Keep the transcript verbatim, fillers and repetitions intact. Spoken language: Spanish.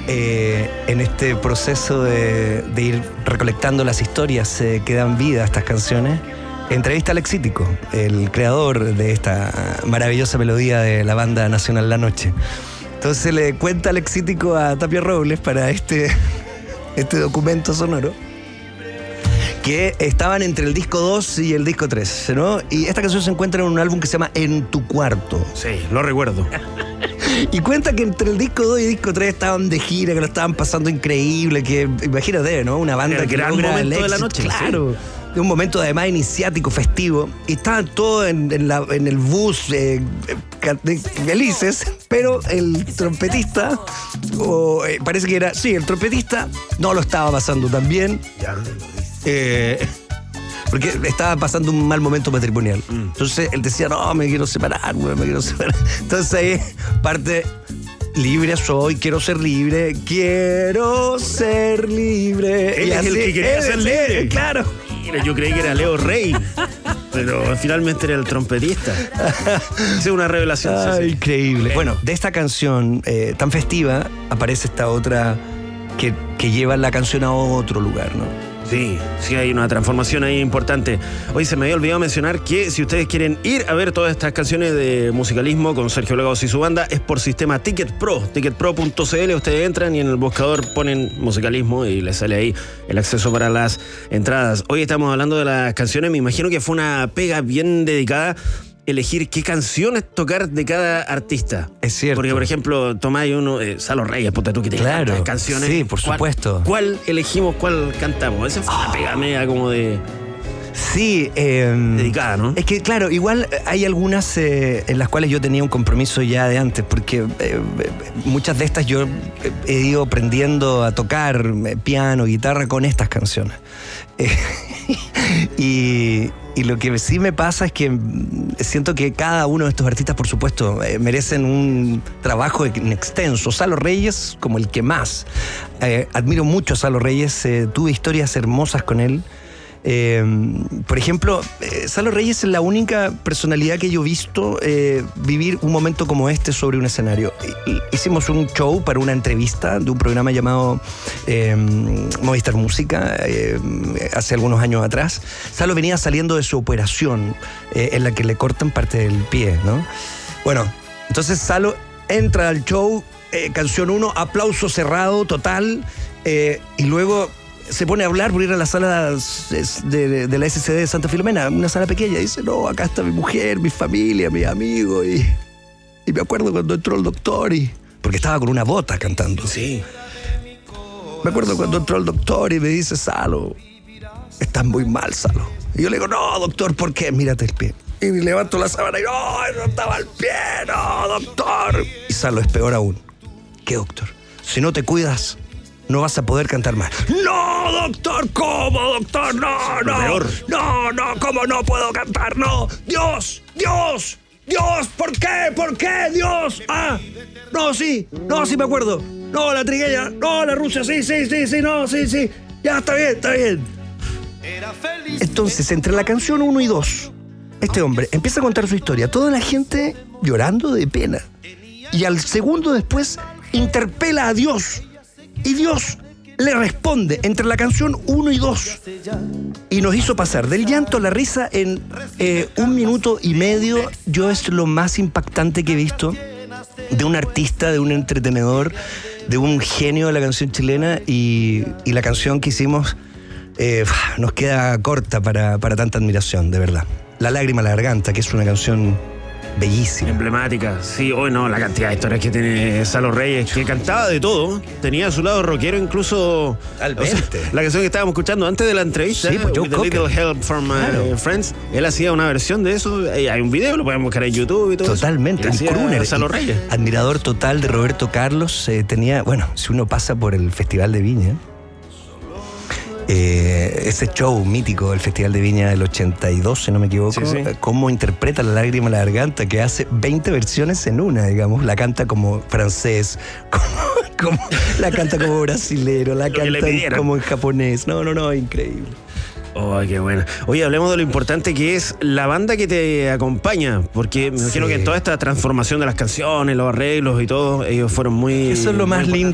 eh, en este proceso de, de ir recolectando las historias eh, que dan vida a estas canciones, entrevista a Alex Cítico, el creador de esta maravillosa melodía de la banda nacional La Noche. Entonces le cuenta Alex Cítico a Tapia Robles para este, este documento sonoro que estaban entre el disco dos y el disco tres, ¿no? Y esta canción se encuentra en un álbum que se llama En tu cuarto. Sí, lo recuerdo. Y cuenta que entre el disco dos y el disco tres estaban de gira, que lo estaban pasando increíble, que imagínate, ¿no? Una banda el que gran logra momento el de la éxito, noche. claro. Sí. De un momento además iniciático, festivo, y estaban todos en, en, la, en el bus eh, felices, pero el trompetista, o eh, parece que era, sí, el trompetista no lo estaba pasando tan bien, eh, porque estaba pasando un mal momento matrimonial. Mm. Entonces él decía, no, me quiero separar, me quiero separar. Entonces ahí parte... Libre soy, quiero ser libre, quiero ser libre. Él y es así, el que quería él, ser libre. Sí, claro. Mira, yo creí que era Leo Rey, pero finalmente era el trompetista. Es una revelación. Ah, sí, sí. Increíble. Bueno, de esta canción eh, tan festiva aparece esta otra que, que lleva la canción a otro lugar, ¿no? Sí, sí hay una transformación ahí importante. Hoy se me había olvidado mencionar que si ustedes quieren ir a ver todas estas canciones de musicalismo con Sergio Lagos y su banda, es por sistema Ticket Pro, ticket pro punto c l. Ustedes entran y en el buscador ponen musicalismo y les sale ahí el acceso para las entradas. Hoy estamos hablando de las canciones, me imagino que fue una pega bien dedicada elegir qué canciones tocar de cada artista. Es cierto. Porque, por ejemplo, tomáis uno, eh, Salo Reyes, puta tú que te claro, cantas canciones. Sí, por ¿Cuál, supuesto. ¿Cuál elegimos, cuál cantamos? Esa fue oh. una pega media como de... Sí, eh, dedicada, ¿no? Es que, claro, igual hay algunas eh, en las cuales yo tenía un compromiso ya de antes, porque eh, muchas de estas yo he ido aprendiendo a tocar piano, guitarra con estas canciones. Eh, y, y lo que sí me pasa es que siento que cada uno de estos artistas, por supuesto, eh, merecen un trabajo extenso. Salo Reyes, como el que más. Eh, admiro mucho a Salo Reyes, eh, tuve historias hermosas con él. Eh, por ejemplo, eh, Salo Reyes es la única personalidad que yo he visto eh, vivir un momento como este sobre un escenario. Hicimos un show para una entrevista de un programa llamado eh, Movistar Música eh, hace algunos años atrás. Salo venía saliendo de su operación eh, en la que le cortan parte del pie, ¿no? Bueno, entonces Salo entra al show, eh, canción uno, aplauso cerrado total, eh, y luego se pone a hablar por ir a la sala de, de, de la S C D de Santa Filomena, una sala pequeña, y dice, no, acá está mi mujer, mi familia, mis amigos, y, y me acuerdo cuando entró el doctor, y porque estaba con una bota cantando. Sí. Me acuerdo cuando entró el doctor y me dice, Salo, estás muy mal, Salo. Y yo le digo, no, doctor, ¿por qué? Mírate el pie. Y levanto la sábana y, no, no estaba el pie, no, doctor. Y Salo, es peor aún. ¿Qué, doctor? Si no te cuidas, no vas a poder cantar más. ¡No, doctor! ¿Cómo, doctor? ¡No, no! Peor. ¡No, no! ¿Cómo no puedo cantar? ¡No! ¡Dios! ¡Dios! ¡Dios! ¿Por qué? ¿Por qué? ¡Dios! ¡Ah! No, sí. No, sí me acuerdo. No, la trigueña. No, la Rusia. Sí, sí, sí, sí. No, sí, sí. Ya, está bien, está bien. Entonces, entre la canción uno y dos, este hombre empieza a contar su historia. Toda la gente llorando de pena. Y al segundo después, interpela a Dios. Y Dios le responde entre la canción uno y dos. Y nos hizo pasar del llanto a la risa en eh, un minuto y medio. Yo es lo más impactante que he visto de un artista, de un entretenedor, de un genio de la canción chilena. Y, y la canción que hicimos eh, nos queda corta para, para tanta admiración, de verdad. La lágrima a la garganta, que es una canción bellísima. Emblemática, sí, hoy no, la cantidad de historias que tiene Salo Reyes, que cantaba de todo, tenía a su lado rockero incluso. Totalmente. O sea, la canción que estábamos escuchando antes de la entrevista, sí, pues, Joe With a Little Help from My claro. Friends, él hacía una versión de eso, hay un video, lo pueden buscar en YouTube y todo. Totalmente, eso. un crooner. Salo Reyes. Admirador total de Roberto Carlos, eh, tenía, bueno, si uno pasa por el Festival de Viña, Eh, ese show mítico del Festival de Viña del ochenta y dos, si no me equivoco, sí, sí. Cómo interpreta La lágrima a la garganta, que hace veinte versiones en una, digamos. La canta como francés, como, como, la canta como brasilero, la canta como en japonés. No, no, no, increíble. Oh, qué bueno. Oye, hablemos de lo importante que es la banda que te acompaña, porque me imagino sí. que en toda esta transformación de las canciones, los arreglos y todo, ellos fueron muy... Eso es lo más lindo